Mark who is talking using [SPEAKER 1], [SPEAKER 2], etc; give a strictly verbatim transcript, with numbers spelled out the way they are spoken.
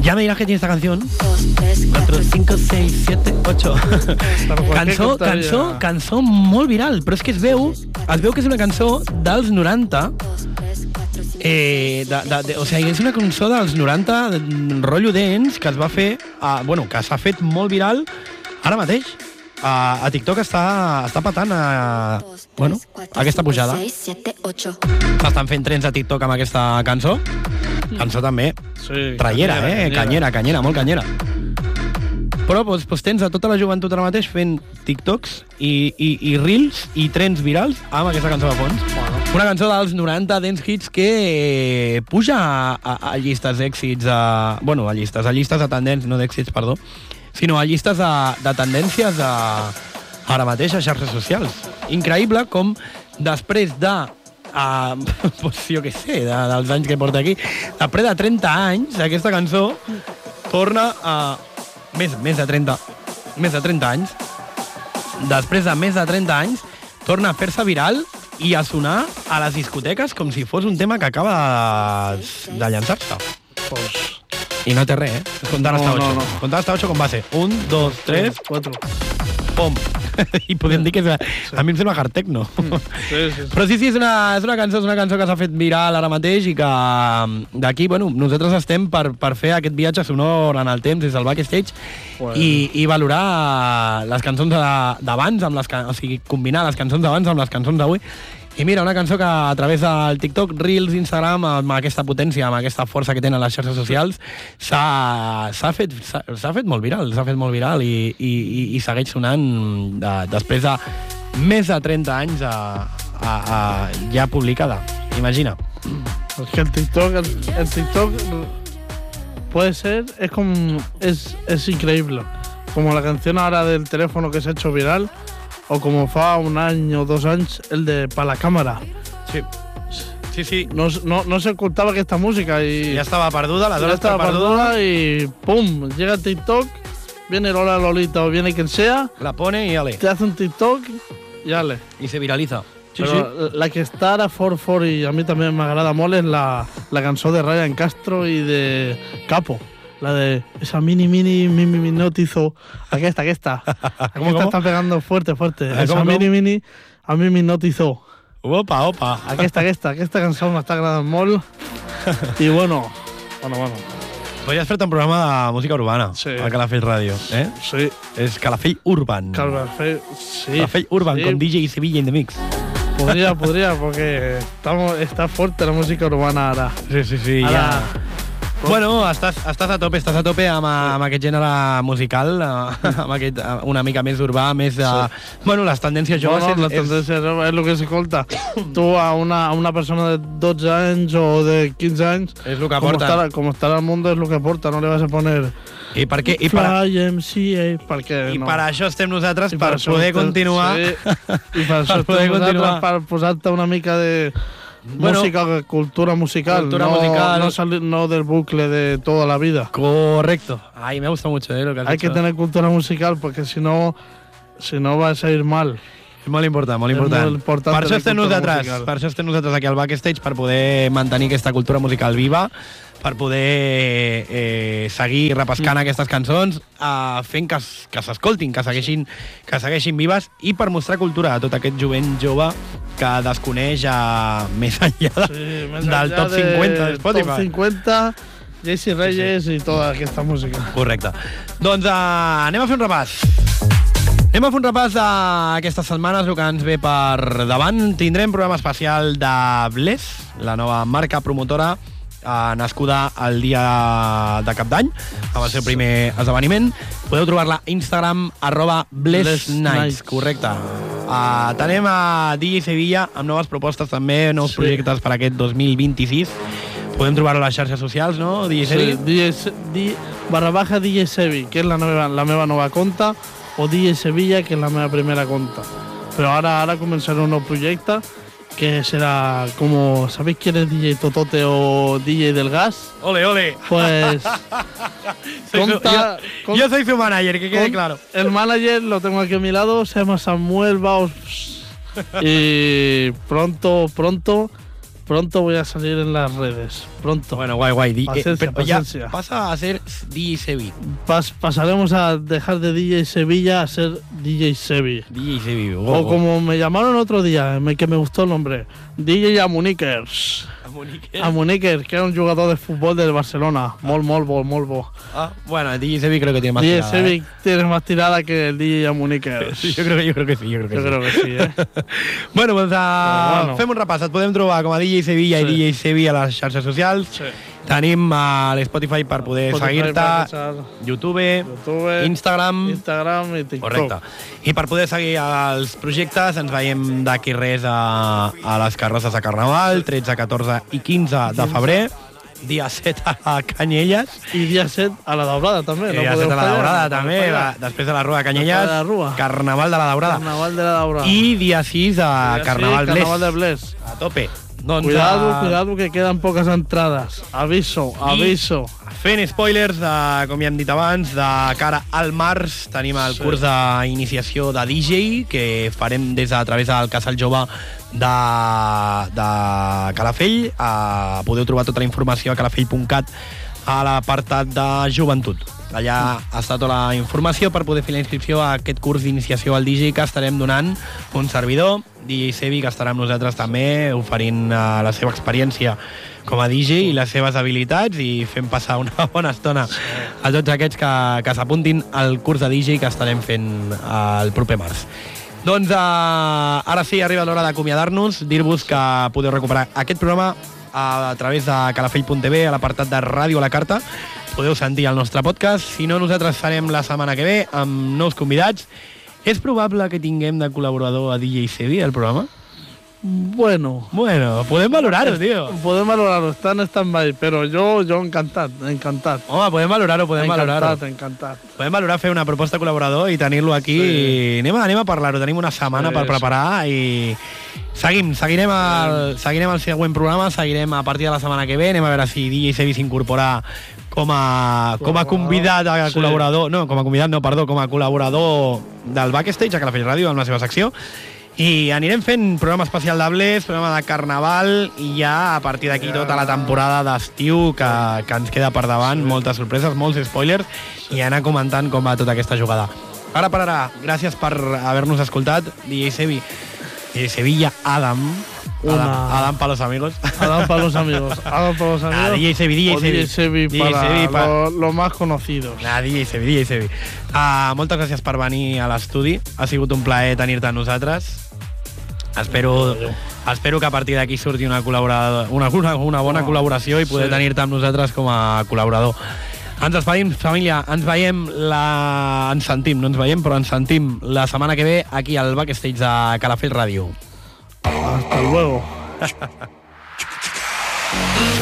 [SPEAKER 1] Ya me dirás que tiene esta canción. cuatro, cinco, seis, siete, ocho. Cançó, cançó, cançó molt viral, però és que es veu, es veu que és una cançó dels noranta. Eh, de, de, de, o sigui, és una cançó dels noranta, rotllo dance, que es va fer, uh, bueno, que s'ha fet molt viral ara mateix. Uh, a TikTok està, està patant a, bueno, aquesta pujada. Estan fent trens a TikTok amb aquesta cançó. Cançó també
[SPEAKER 2] sí,
[SPEAKER 1] traiera,
[SPEAKER 2] canyera,
[SPEAKER 1] eh? Canyera, canyera, molt canyera. Però doncs, doncs tens a tota la joventut ara mateix fent TikToks i, i, i reels i trens virals amb aquesta cançó de fons. Bueno. Una cançó dels noranta dance hits que eh, puja a, a, a llistes d'èxits, a, bueno, a llistes, a llistes de tendències, no d'èxits, perdó, sinó a llistes de, de tendències a, ara mateix a xarxes socials. Increïble com després de Uh, pues jo què sé, de, dels anys que porta aquí, després de trenta anys aquesta cançó torna a més, més de trenta més de trenta anys després de més de trenta anys torna a fer-se viral i a sonar a les discoteques com si fos un tema que acaba de llançar-se.
[SPEAKER 2] Pues...
[SPEAKER 1] i no té res, eh? Contar hasta ocho.
[SPEAKER 2] No, no, no.
[SPEAKER 1] Contar hasta ocho com va ser? un, dos, tres,
[SPEAKER 2] quatre.
[SPEAKER 1] Pom. I podem dir que és, sí. A mi em sembla hard techno.
[SPEAKER 2] Mm. Sí, sí, sí.
[SPEAKER 1] Però sí, sí, és una, és una cançó és una cançó que s'ha fet viral ara mateix i que d'aquí, bueno, nosaltres estem per, per fer aquest viatge sonor en el temps des del backstage bueno. i, i valorar les cançons d'abans, amb les, o sigui, combinar les cançons d'abans amb les cançons d'avui. I mira, una cançó que a través del TikTok, Reels, Instagram, amb aquesta potència, amb aquesta força que tenen les xarxes socials, s'ha fet, fet molt viral, s'ha fet molt viral i, i, i segueix sonant de, després de més de trenta anys a, a, a, ja publicada. Imagina.
[SPEAKER 2] Es que el TikTok, el, el TikTok puede ser, es como, es, es increíble. Como la canción ahora del teléfono que se ha hecho viral, o como fa un any o dos anys el de Pa la Cámara.
[SPEAKER 1] Sí. Sí, sí.
[SPEAKER 2] No, no, no se ocultaba aquesta música y...
[SPEAKER 1] Ya estaba perduda, la
[SPEAKER 2] ya estaba perduda y pum, llega TikTok, viene Lola Lolita o viene quien sea,
[SPEAKER 1] la pone y ale.
[SPEAKER 2] Te hace un TikTok y ale.
[SPEAKER 1] Y se viraliza. Sí,
[SPEAKER 2] Però
[SPEAKER 1] sí.
[SPEAKER 2] La que està ara fort, fort, i a mi també m'agrada molt, és la, la cançó de Ryan Castro i de Capo. La de esa mini, mini, mini, mini notizo. Aquesta, aquesta. Aquesta està pegando fuerte, fuerte. Esa
[SPEAKER 1] ¿Cómo,
[SPEAKER 2] mini,
[SPEAKER 1] cómo?
[SPEAKER 2] mini, a mi me notizó.
[SPEAKER 1] Opa, opa.
[SPEAKER 2] Aquesta, aquesta. Aquesta cançó m'està agradant molt. I bueno, bueno, bueno.
[SPEAKER 1] Podries fer-te un programa de música urbana
[SPEAKER 2] sí.
[SPEAKER 1] a Calafell Ràdio, eh?
[SPEAKER 2] Sí.
[SPEAKER 1] És Calafell Urban.
[SPEAKER 2] Calafell, sí.
[SPEAKER 1] Calafell Urban,
[SPEAKER 2] sí.
[SPEAKER 1] con D J Sevilla in the mix.
[SPEAKER 2] Podría, podría, porque estamos, está fuerte la música urbana ara.
[SPEAKER 1] Sí, sí, sí.
[SPEAKER 2] Ara...
[SPEAKER 1] Ja. Bueno, estàs, estàs a tope, estàs a tope amb, amb aquest gènere musical, amb aquest una mica més urbà, més de... Sí. Bueno, les tendències joves...
[SPEAKER 2] No, no, les tendències joves és el que s'escolta. Tu a una, a una persona de dotze anys o de quinze anys...
[SPEAKER 1] És el que
[SPEAKER 2] com
[SPEAKER 1] porta.
[SPEAKER 2] Estarà, com estarà el mundo és el que porta, no li vas a poner...
[SPEAKER 1] I per què? I per,
[SPEAKER 2] Fly M C A, perquè
[SPEAKER 1] I
[SPEAKER 2] no.
[SPEAKER 1] per això estem nosaltres,
[SPEAKER 2] I
[SPEAKER 1] per, per poder estem, continuar...
[SPEAKER 2] Sí. I per això
[SPEAKER 1] per
[SPEAKER 2] estem nosaltres, per posar-te una mica de... Bueno, música, cultura musical,
[SPEAKER 1] cultura
[SPEAKER 2] no,
[SPEAKER 1] musical.
[SPEAKER 2] No, salir, no del bucle de toda la vida.
[SPEAKER 1] Correcto. Ay, me gusta mucho eh, lo que has
[SPEAKER 2] Hay
[SPEAKER 1] dicho.
[SPEAKER 2] que tener cultura musical porque si no, si no va a salir mal.
[SPEAKER 1] És molt important, molt important.
[SPEAKER 2] Molt important
[SPEAKER 1] per, això estem nosaltres,
[SPEAKER 2] musical.
[SPEAKER 1] per això estem nosaltres aquí al backstage, per poder mantenir aquesta cultura musical viva, per poder eh, seguir repescant mm. aquestes cançons, eh, fent que, que s'escoltin, que segueixin, que segueixin vives, i per mostrar cultura a tot aquest jovent jove que desconeix a, més enllà, de,
[SPEAKER 2] sí, més
[SPEAKER 1] del
[SPEAKER 2] enllà
[SPEAKER 1] top cinquanta de Spotify.
[SPEAKER 2] Top cinquanta, Jessie Reyes sí, sí. i tota aquesta música.
[SPEAKER 1] Correcte. Doncs uh, anem a fer un repàs. Anem a fer un repàs d'aquestes setmanes, el que ens ve per davant. Tindrem programa especial de Bless, la nova marca promotora eh, nascuda el dia de Cap d'Any, amb el seu primer esdeveniment. Podeu trobar-la a Instagram, arroba Bless Nights, correcte. Uh, tenem a D J Sevilla amb noves propostes també, nous sí. projectes per aquest dos mil vint-i-sis. Podem trobar-ho a les xarxes socials, no, D J Sevi?
[SPEAKER 2] Sí, D J, D, barra baja D J Sevi, que és la meva, la meva nova conta, o D J Sevilla, que és la meva primera conta. Però ara, ara començaré un nou projecte que será como, ¿sabéis quién es D J Totote o D J del Gas?
[SPEAKER 1] Ole, ole.
[SPEAKER 2] Pues
[SPEAKER 1] soy
[SPEAKER 2] conta,
[SPEAKER 1] su, yo,
[SPEAKER 2] con,
[SPEAKER 1] yo soy su manager, que quede claro.
[SPEAKER 2] El manager lo tengo aquí a mi lado, se llama Samuel Baos. Y pronto, pronto, Pronto voy a salir en las redes. Pronto.
[SPEAKER 1] Bueno, guay, guay. Di-
[SPEAKER 2] Paciencia,
[SPEAKER 1] eh, pero ya
[SPEAKER 2] paciencia.
[SPEAKER 1] pasa a ser D J Sevi.
[SPEAKER 2] Pas- pasaremos a dejar de D J Sevilla a ser D J Sevi.
[SPEAKER 1] D J Sevi. Go,
[SPEAKER 2] O
[SPEAKER 1] go.
[SPEAKER 2] como me llamaron otro día, me- que me gustó el nombre, D J Amunikers.
[SPEAKER 1] Amunique.
[SPEAKER 2] Amunikers, que era un jugador de fútbol del Barcelona. Mol, molt bo, molt bo.
[SPEAKER 1] Ah, bueno, el D J Sevi creo que tiene más
[SPEAKER 2] D J
[SPEAKER 1] tirada,
[SPEAKER 2] Sevi
[SPEAKER 1] ¿eh?
[SPEAKER 2] tiene más tirada que el D J Amunikers.
[SPEAKER 1] Sí, yo creo, que- yo creo que sí, yo creo que
[SPEAKER 2] Yo
[SPEAKER 1] sí.
[SPEAKER 2] creo que sí, eh?
[SPEAKER 1] Bueno, doncs uh,
[SPEAKER 2] bueno.
[SPEAKER 1] fem un repàs. Et podem trobar com a D J Sevilla
[SPEAKER 2] Sí.
[SPEAKER 1] i D J Sevi a les xarxes socials.
[SPEAKER 2] Sí.
[SPEAKER 1] Tenim a l'Spotify per poder
[SPEAKER 2] Spotify,
[SPEAKER 1] seguir-te,
[SPEAKER 2] Podcast,
[SPEAKER 1] YouTube,
[SPEAKER 2] YouTube,
[SPEAKER 1] Instagram,
[SPEAKER 2] Instagram i TikTok.
[SPEAKER 1] correcte. I per poder seguir els projectes ens veiem d'aquí res a, a les carrosses de Carnaval, tretze, catorze i quinze de febrer, dia set a Canyelles,
[SPEAKER 2] I dia set a la Daurada també.
[SPEAKER 1] i
[SPEAKER 2] no
[SPEAKER 1] dia
[SPEAKER 2] podeu
[SPEAKER 1] set a la
[SPEAKER 2] fallar,
[SPEAKER 1] Daurada
[SPEAKER 2] no
[SPEAKER 1] també,
[SPEAKER 2] podeu
[SPEAKER 1] va,
[SPEAKER 2] fallar.
[SPEAKER 1] després de la Rua de Canyelles,
[SPEAKER 2] Després de la Rua.
[SPEAKER 1] Carnaval de la Daurada.
[SPEAKER 2] Carnaval de la Daurada.
[SPEAKER 1] I dia sis a
[SPEAKER 2] Dia
[SPEAKER 1] Carnaval
[SPEAKER 2] sis,
[SPEAKER 1] Bles.
[SPEAKER 2] Carnaval de Bles.
[SPEAKER 1] A tope. Doncs,
[SPEAKER 2] Cuidado,
[SPEAKER 1] uh,
[SPEAKER 2] cuidado que quedan pocas entradas. Aviso, aviso.
[SPEAKER 1] Fent spoilers, de, com ja hem dit abans, de cara al març tenim el
[SPEAKER 2] Sí.
[SPEAKER 1] curs d'iniciació de D J que farem des de a través del Casal Jove de, de Calafell. Uh, podeu trobar tota la informació a calafell punt cat a l'apartat de joventut. Allà està tota la informació per poder fer la inscripció a aquest curs d'iniciació al D J que estarem donant un servidor, D J Sevi, que estarà amb nosaltres també oferint uh, la seva experiència com a D J i les seves habilitats i fent passar una bona estona a tots aquests que, que s'apuntin al curs de D J que estarem fent uh, el proper març. Doncs uh, ara sí, arriba l'hora d'acomiadar-nos, dir-vos que podeu recuperar aquest programa a, a través de calafell punt tv, a l'apartat de Ràdio a la Carta. Podeu sentir el nostre podcast. Si no, nosaltres farem la setmana que ve amb nous convidats. És probable que tinguem de col·laborador a D J Sevi al programa?
[SPEAKER 2] Bueno,
[SPEAKER 1] Bueno, podem valorar-ho, tio.
[SPEAKER 2] podem valorarlo, está en stand-by, pero yo, yo encantat, encantat.
[SPEAKER 1] Home, podem valorar-ho, podem valorar-ho.
[SPEAKER 2] Encantat, encantat.
[SPEAKER 1] Podem valorar fer una proposta de col·laborador i tenir-lo aquí.
[SPEAKER 2] Sí.
[SPEAKER 1] Anem a, anem a parlar-ho, tenim una setmana
[SPEAKER 2] Sí,
[SPEAKER 1] per
[SPEAKER 2] sí.
[SPEAKER 1] preparar i seguim, seguirem el, seguirem el següent programa, seguirem a partir de la setmana que ve, anem a veure si D J Sevi s'incorpora com a, com a convidat, a
[SPEAKER 2] Sí.
[SPEAKER 1] col·laborador, no, com a convidat, no, perdó, com a col·laborador del Backstage a Calafell Ràdio, amb la seva secció. I anirem fent programa especial de Bles, programa de Carnaval i ja a partir d'aquí tota la temporada d'estiu que, que ens queda per davant, sí. Moltes sorpreses, molts spoilers i anar comentant com va tota aquesta jugada. Ara per ara, gràcies per haver-nos escoltat, D J Sevi, D J Sevilla, Adam,
[SPEAKER 2] Una-
[SPEAKER 1] Adam, Adam para los amigos.
[SPEAKER 2] Adam para los amigos, Adam para los amigos.
[SPEAKER 1] Ah, D J Sevi, D J
[SPEAKER 2] o
[SPEAKER 1] Sevi.
[SPEAKER 2] D J Sevi
[SPEAKER 1] D J
[SPEAKER 2] para
[SPEAKER 1] Sevi pa-
[SPEAKER 2] lo- los más conocidos.
[SPEAKER 1] Ah, D J Sevi, D J Sevi. Uh, moltes gràcies per venir a l'estudi. Ha sigut un plaer tenir-te amb nosaltres. Espero, espero que a partir d'aquí surti una, col·laborador, una, una, una bona
[SPEAKER 2] Oh,
[SPEAKER 1] col·laboració i poder
[SPEAKER 2] sí.
[SPEAKER 1] tenir-te amb nosaltres com a col·laborador. Ens despedim, família. Ens veiem, la... ens sentim, no ens veiem, però ens sentim la setmana que ve aquí al Backstage de Calafell Ràdio.
[SPEAKER 2] Hasta luego.